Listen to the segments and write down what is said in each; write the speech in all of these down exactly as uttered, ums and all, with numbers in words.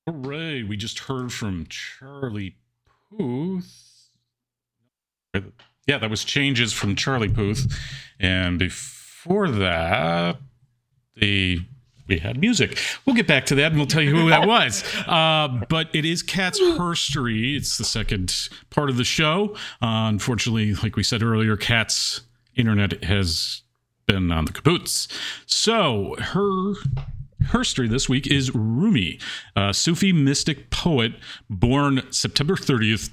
Hooray! We just heard from Charlie Puth. Yeah, that was Changes from Charlie Puth. And before that, the we had music. We'll get back to that and we'll tell you who that was. Uh, but it is Cat's Herstory. It's the second part of the show. Uh, unfortunately, like we said earlier, Cat's internet has been on the kapoots. So her herstory this week is Rumi, a Sufi mystic poet born September thirtieth,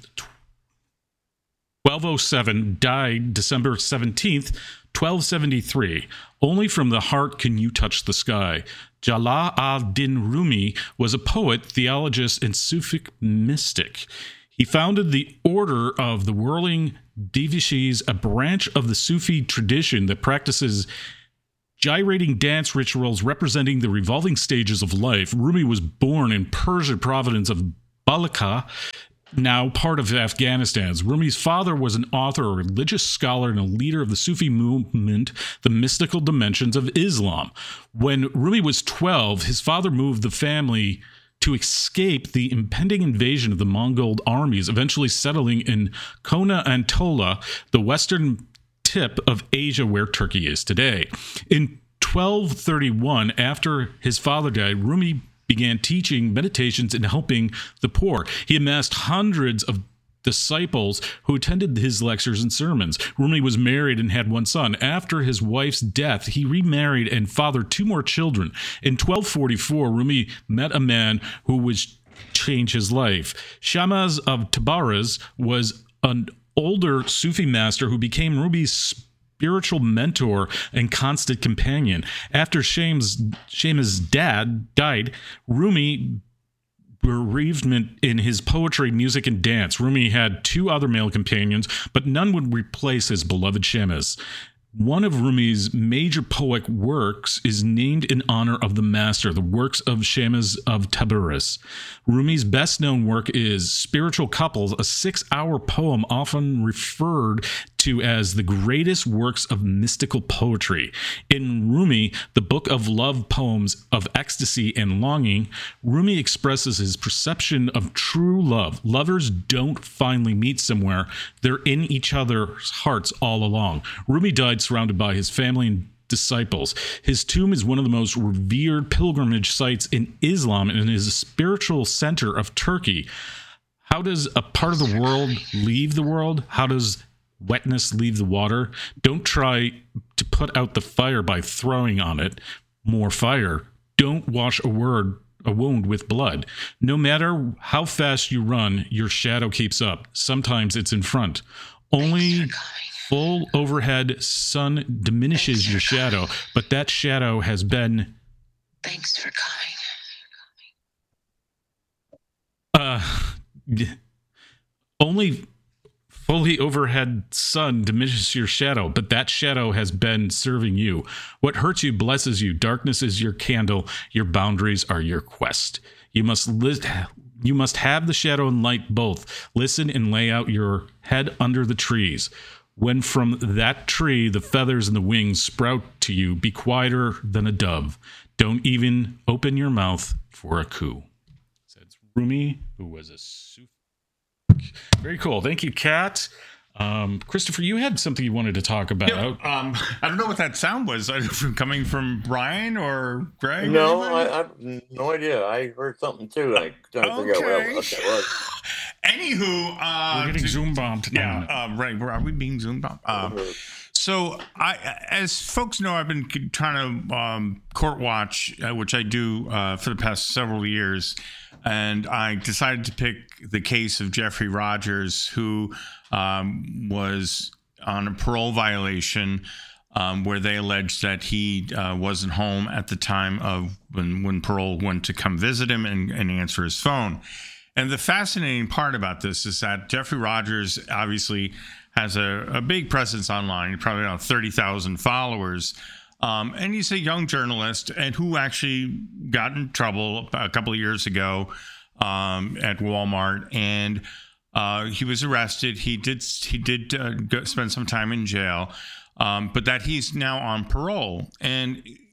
twelve oh seven, died December seventeenth, twelve seventy-three. Only from the heart can you touch the sky. Jalal ad-Din Rumi was a poet, theologist, and Sufi mystic. He founded the Order of the Whirling Dervishes, a branch of the Sufi tradition that practices gyrating dance rituals representing the revolving stages of life. Rumi was born in Persian province of Balakha, now part of Afghanistan. Rumi's father was an author, a religious scholar, and a leader of the Sufi movement, the mystical dimensions of Islam. When Rumi was twelve, his father moved the family to escape the impending invasion of the Mongol armies, eventually settling in Kona Anatolia, the western tip of Asia where Turkey is today. In twelve thirty-one, after his father died, Rumi began teaching meditations and helping the poor. He amassed hundreds of disciples who attended his lectures and sermons. Rumi was married and had one son. After his wife's death, he remarried and fathered two more children. In twelve forty-four, Rumi met a man who would change his life. Shahmaz of Tabriz was an older Sufi master who became Rumi's spiritual mentor and constant companion. After Shams, Shama's dad died, Rumi bereavement in his poetry, music, and dance. Rumi had two other male companions, but none would replace his beloved Shams. One of Rumi's major poetic works is named in honor of the master, the works of Shams of Tabriz. Rumi's best-known work is Spiritual Couples, a six-hour poem often referred to as the greatest works of mystical poetry. In Rumi, the book of love poems of ecstasy and longing, Rumi expresses his perception of true love. Lovers don't finally meet somewhere. They're in each other's hearts all along. Rumi died surrounded by his family and disciples. His tomb is one of the most revered pilgrimage sites in Islam and is a spiritual center of Turkey. How does a part of the world leave the world? How does wetness leave the water? Don't try to put out the fire by throwing on it more fire. Don't wash a word a wound with blood. No matter how fast you run, your shadow keeps up. Sometimes it's in front. Only full overhead sun diminishes your shadow, but that shadow has been. Thanks for coming. Uh, only fully overhead sun diminishes your shadow, but that shadow has been serving you. What hurts you blesses you. Darkness is your candle. Your boundaries are your quest. You must li- you must have the shadow and light both. Listen and lay out your head under the trees. When from that tree the feathers and the wings sprout to you, be quieter than a dove. Don't even open your mouth for a coo. Said Rumi, who was a Sufi. Very cool. Thank you, Kat. Um, Christopher, you had something you wanted to talk about. Yeah, um, I don't know what that sound was. Coming from Brian or Greg? No, I, I no idea. I heard something too. I don't okay. figure out what that was. Anywhu, uh, we're getting to, Zoom bombed. Yeah, uh, right. Are we being Zoom bombed? Uh, so, I, as folks know, I've been trying to um, court watch, uh, which I do uh, for the past several years, and I decided to pick the case of Jeffrey Rogers, who um, was on a parole violation, um, where they alleged that he uh, wasn't home at the time of when, when parole went to come visit him and, and answer his phone. And the fascinating part about this is that Jeffrey Rogers obviously has a, a big presence online, probably around thirty thousand followers. Um, and he's a young journalist and who actually got in trouble a couple of years ago um, at Walmart. And uh, he was arrested. He did he did uh, go, spend some time in jail, um, but that he's now on parole. And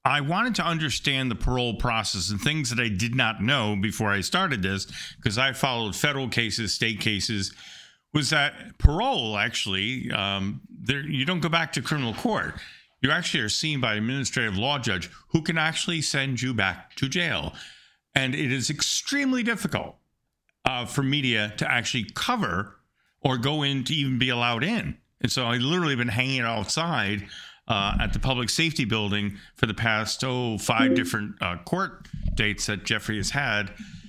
I wanted to understand the parole process and things that I did not know before I started this, because I followed federal cases, state cases, was that parole actually, um, there you don't go back to criminal court. You actually are seen by an administrative law judge who can actually send you back to jail. And it is extremely difficult uh, for media to actually cover or go in to even be allowed in. And so I literally been hanging outside uh, at the public safety building for the past, oh, five different uh, court dates that Jeffrey has had.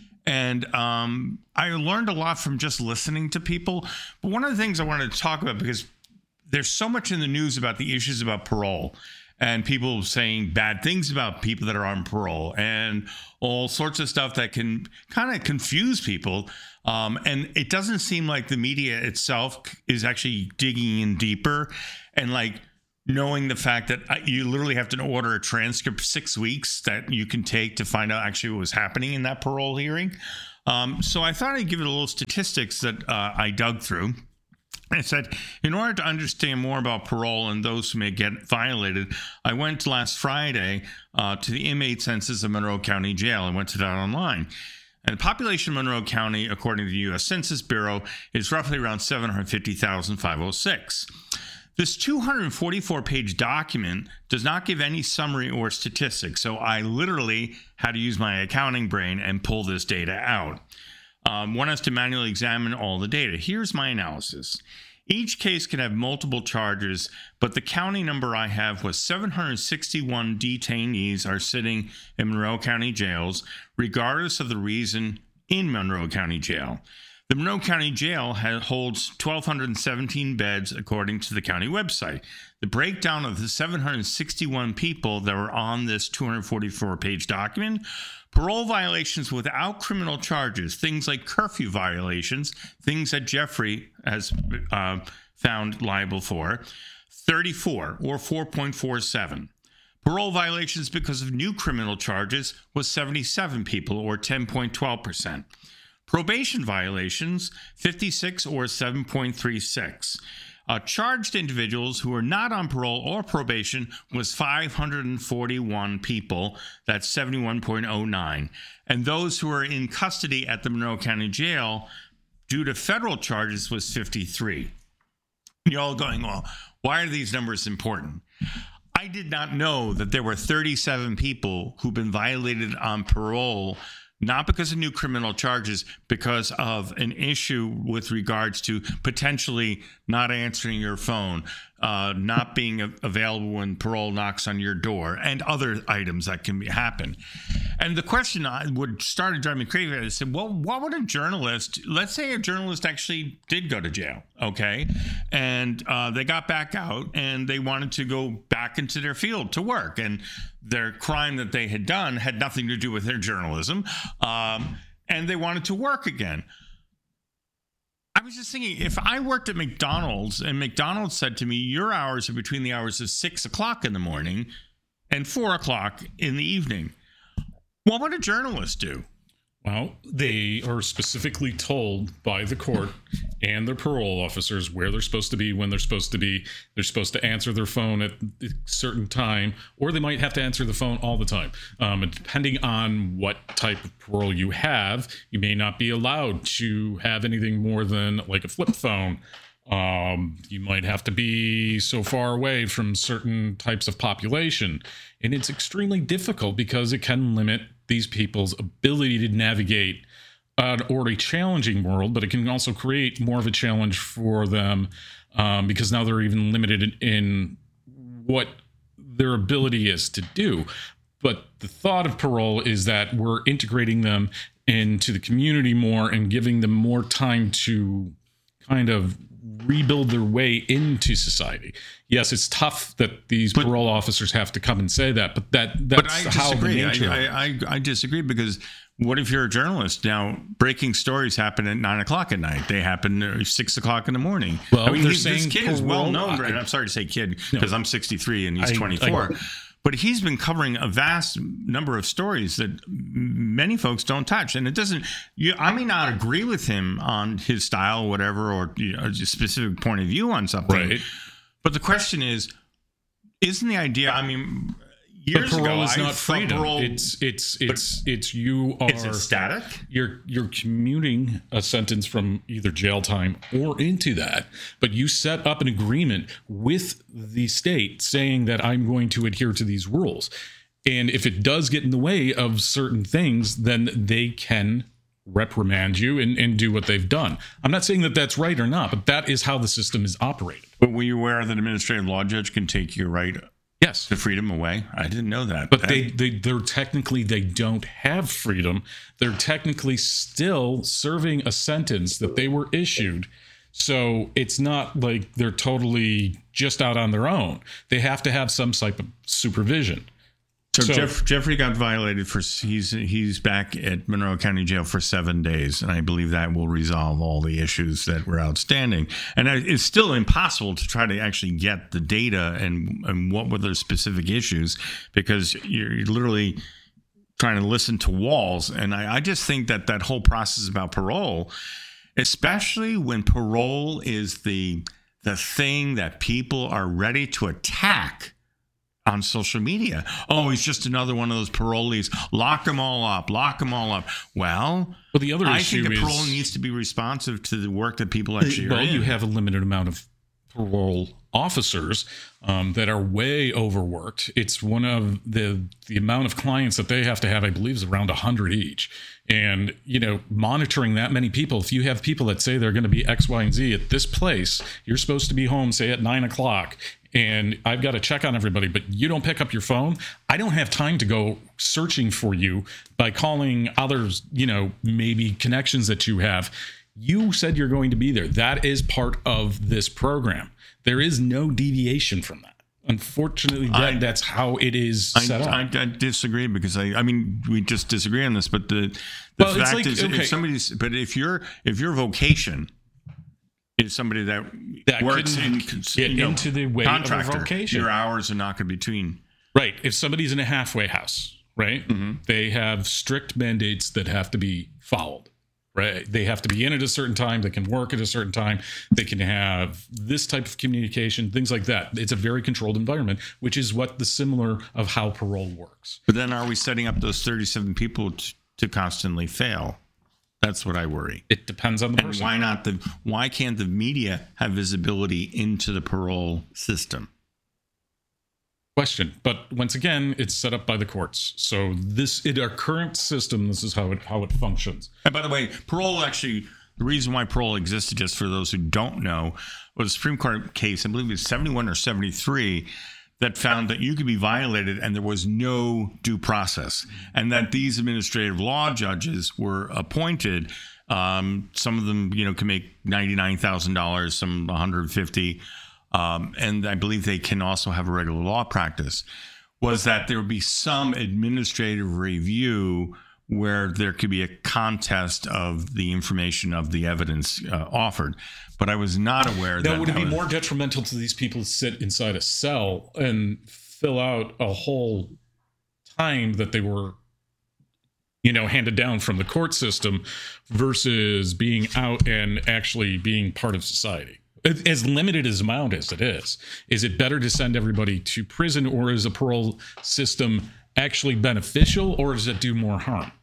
And um, I learned a lot from just listening to people. But one of the things I wanted to talk about, because there's so much in the news about the issues about parole and people saying bad things about people that are on parole and all sorts of stuff that can kind of confuse people. Um, and it doesn't seem like the media itself is actually digging in deeper and like knowing the fact that you literally have to order a transcript six weeks that you can take to find out actually what was happening in that parole hearing. Um, so I thought I'd give it a little statistics that uh, I dug through. I said, in order to understand more about parole and those who may get violated, I went last Friday uh, to the inmate census of Monroe County Jail. I went to that online. And the population of Monroe County, according to the U S Census Bureau, is roughly around seven hundred fifty thousand five hundred six. This two hundred forty-four page document does not give any summary or statistics, so I literally had to use my accounting brain and pull this data out. Um, one has to manually examine all the data. Here's my analysis. Each case can have multiple charges, but the county number I have was seven hundred sixty-one detainees are sitting in Monroe County jails, regardless of the reason in Monroe County Jail. The Monroe County Jail has, holds one thousand two hundred seventeen beds, according to the county website. The breakdown of the seven hundred sixty-one people that were on this two hundred forty-four page document: parole violations without criminal charges, things like curfew violations, things that Jeffrey has uh, found liable for, thirty-four or four point four seven. Parole violations because of new criminal charges was seventy-seven people or ten point one two percent. Probation violations, fifty-six or seven point three six. Uh, charged individuals who were not on parole or probation was five hundred forty-one people. That's seventy-one point oh nine. And those who were in custody at the Monroe County Jail due to federal charges was fifty-three. You're all going, well, why are these numbers important? I did not know that there were thirty-seven people who've been violated on parole, not because of new criminal charges, because of an issue with regards to potentially not answering your phone, uh, not being a- available when parole knocks on your door, and other items that can be, happen. And the question I would start to drive me crazy. I said, well, what would a journalist, let's say a journalist actually did go to jail, okay, and uh, they got back out and they wanted to go back into their field to work, and their crime that they had done had nothing to do with their journalism, um, and they wanted to work again. I was just thinking, if I worked at McDonald's and McDonald's said to me, your hours are between the hours of six o'clock in the morning and four o'clock in the evening, what would a journalist do? Well, they are specifically told by the court and their parole officers where they're supposed to be, when they're supposed to be. They're supposed to answer their phone at a certain time, or they might have to answer the phone all the time. Um, and depending on what type of parole you have, you may not be allowed to have anything more than like a flip phone. Um, you might have to be so far away from certain types of population. And it's extremely difficult because it can limit these people's ability to navigate an already challenging world, but it can also create more of a challenge for them um, because now they're even limited in, in what their ability is to do. But the thought of parole is that we're integrating them into the community more and giving them more time to kind of rebuild their way into society. Yes, it's tough that these but, parole officers have to come and say that, but that that's but I how the disagree. nature. I, I, I, I disagree because what if you're a journalist? Now, breaking stories happen at nine o'clock at night. They happen at six o'clock in the morning. Well, I mean, they're this saying kid is well known. I, Right? I'm sorry to say kid because no, I'm sixty-three and he's I, twenty-four. I, But he's been covering a vast number of stories that many folks don't touch. And it doesn't, you, I may not agree with him on his style, whatever, or you know, a specific point of view on something. Right. But the question is, isn't the idea, I mean, years but parole ago, is I not thought freedom. parole- It's it's it's it's you are Is it static? you're you're commuting a sentence from either jail time or into that, but you set up an agreement with the state saying that I'm going to adhere to these rules. And if it does get in the way of certain things, then they can reprimand you and, and do what they've done. I'm not saying that that's right or not, but that is how the system is operated. But were you aware that an administrative law judge can take your right Yes. to freedom away? I didn't know that. But That- they, they, they're technically, they don't have freedom. They're technically still serving a sentence that they were issued. So it's not like they're totally just out on their own. They have to have some type of supervision. So, So- Jeff, Jeffrey got violated for he's he's back at Monroe County Jail for seven days, and I believe that will resolve all the issues that were outstanding. And I- it's still impossible to try to actually get the data and and what were the specific issues because you're literally trying to listen to walls. And I, I just think that that whole process about parole, especially when parole is the the thing that people are ready to attack on social media. Oh, he's just another one of those parolees. Lock them all up. Lock them all up. Well, Well, the other I issue think the is parole needs to be responsive to the work that people actually well, are in. you have a limited amount of parole officers um, that are way overworked. It's one of the the amount of clients that they have to have, I believe, is around one hundred each. And, you know, monitoring that many people, if you have people that say they're going to be X, Y, and Z at this place, you're supposed to be home, say, at nine o'clock, and I've got to check on everybody, but you don't pick up your phone. I don't have time to go searching for you by calling others, you know, maybe connections that you have. You said you're going to be there. That is part of this program. There is no deviation from that. Unfortunately, that, I- that's how it is I, set up. I, I disagree because I, I mean, we just disagree on this. But the the Well, it's fact like, is, okay. if somebody's, but if your if your vocation is somebody that, That works couldn't in get you know, into the way of a contractor, vocation. your hours are not going to be between. Right. If somebody's in a halfway house, right, Mm-hmm. they have strict mandates that have to be followed. Right. They have to be in at a certain time. They can work at a certain time. They can have this type of communication, things like that. It's a very controlled environment, which is what the similar of how parole works. But then, are we setting up those thirty-seven people t- to constantly fail? That's what I worry. It depends on the And person. why not the? Why can't the media have visibility into the parole system? Question. But once again, it's set up by the courts. So this, in our current system, this is how it how it functions. And by the way, parole actually, the reason why parole existed, just for those who don't know, was a Supreme Court case, I believe it was seventy-one or seventy-three, that found that you could be violated and there was no due process. And that these administrative law judges were appointed. Um, some of them, you know, can make ninety-nine thousand dollars, some one hundred fifty thousand dollars. Um, and I believe they can also have a regular law practice, was that there would be some administrative review where there could be a contest of the information of the evidence uh, offered. But I was not aware that Now, would it be was- more detrimental to these people to sit inside a cell and fill out a whole time that they were, you know, handed down from the court system versus being out and actually being part of society? As limited as amount as it is, is it better to send everybody to prison, or is a parole system actually beneficial, or does it do more harm?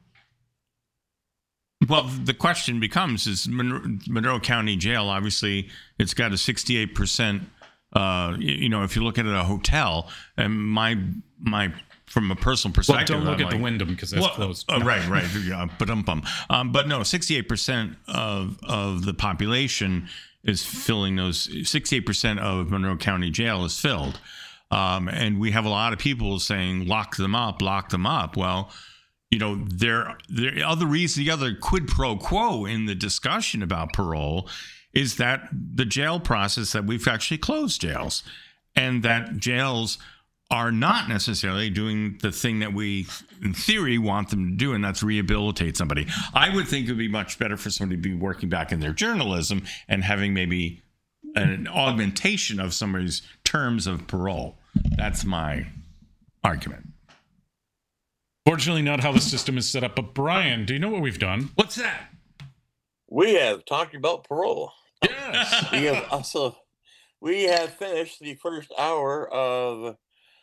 Well, the question becomes: is Monroe, Monroe County Jail? Obviously, it's got a sixty-eight percent. Uh, you, you know, if you look at a hotel, and my my from a personal Well, perspective, don't look I'm at the like, Wyndham because that's well, closed. uh, right, right. Yeah, but um, um, but no, sixty-eight percent of of the population is filling those. sixty-eight percent of Monroe County Jail is filled, um, and we have a lot of people saying, "Lock them up, lock them up." Well, you know, there there other reason, the other quid pro quo in the discussion about parole is that the jail process, that we've actually closed jails, and that jails are not necessarily doing the thing that we, in theory, want them to do, and that's rehabilitate somebody. I would think it would be much better for somebody to be working back in their journalism and having maybe an augmentation of somebody's terms of parole. That's my argument. Fortunately, not how the system is set up. But Brian, do you know what we've done? What's that? We have talked about parole. Yes. We have also we have finished the first hour of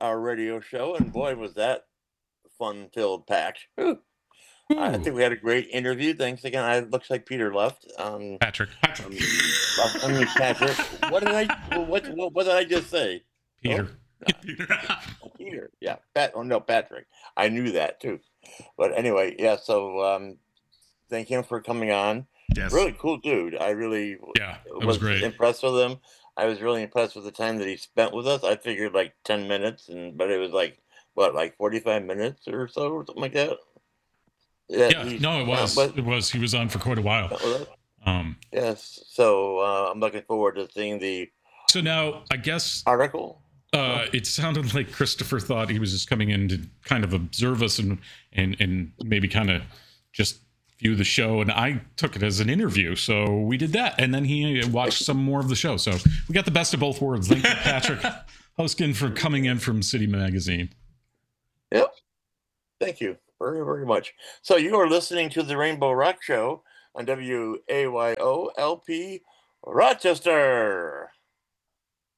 our radio show, and boy, was that fun-filled packed. Whew. I Ooh. think we had a great interview. Thanks again. I looks like Peter left. Um, Patrick. Patrick. um, I mean, Patrick. What did I? What, what? What did I just say? Peter. Peter. Oh, Peter. Yeah, Pat. Oh no, Patrick. I knew that too. But anyway, yeah. So um, thank him for coming on. Yes. Really cool dude. I really Yeah, that was great. impressed with him. I was really impressed with the time that he spent with us. I figured like ten minutes, and but it was like what, like forty-five minutes or so, or something like that. Yeah, he- no, it uh, was. but- It was. He was on for quite a while. that was it. Um, Yes. So uh, I'm looking forward to seeing the so now, I guess article. uh, it sounded like Christopher thought he was just coming in to kind of observe us and and and maybe kind of just view the show, and I took it as an interview. So we did that, and then he watched some more of the show. So we got the best of both worlds. Thank you, Patrick Hoskin, for coming in from City Magazine. Yep. Thank you very, very much. So you are listening to the Rainbow Rock Show on W A Y O L P Rochester.